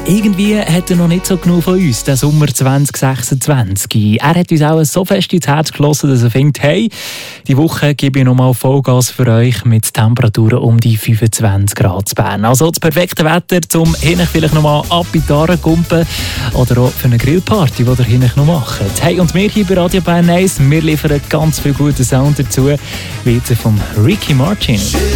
Irgendwie hat er noch nicht so genug von uns, den Sommer 2026. Er hat uns auch so fest ins Herz geschlossen, dass er findet, hey, die Woche gebe ich nochmal Vollgas für euch mit Temperaturen um die 25 Grad zu Bern. Also das perfekte Wetter, um hinten vielleicht nochmal ab in die Aare kumpen oder auch für eine Grillparty, die ihr hinten noch macht. Hey, und wir hier bei Radio Bern 1, wir liefern ganz viel guten Sound dazu, wie jetzt von Ricky Martin.